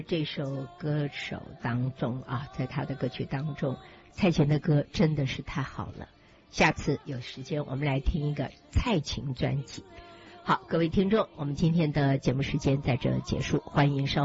这首歌手当中啊，在他的歌曲当中，蔡琴的歌真的是太好了。下次有时间我们来听一个蔡琴专辑。好，各位听众，我们今天的节目时间在这结束，欢迎稍后